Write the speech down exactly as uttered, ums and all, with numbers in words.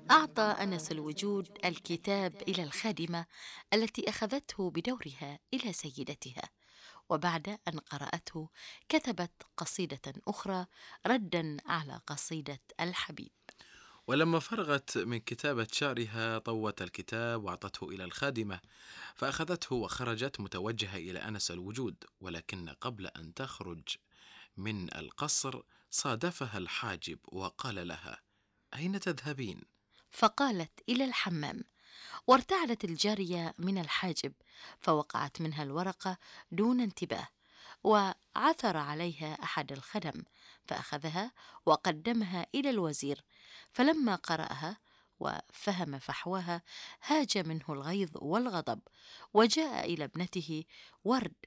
أعطى أنس الوجود الكتاب إلى الخادمة التي أخذته بدورها إلى سيدتها، وبعد أن قرأته كتبت قصيدة أخرى ردا على قصيدة الحبيب. ولما فرغت من كتابة شعرها طوت الكتاب وأعطته إلى الخادمة، فأخذته وخرجت متوجهة إلى أنس الوجود، ولكن قبل أن تخرج من القصر صادفها الحاجب وقال لها: أين تذهبين؟ فقالت: إلى الحمام. وارتعدت الجارية من الحاجب، فوقعت منها الورقة دون انتباه، وعثر عليها أحد الخدم فأخذها وقدمها إلى الوزير، فلما قرأها وفهم فحواها هاج منه الغيظ والغضب، وجاء إلى ابنته ورد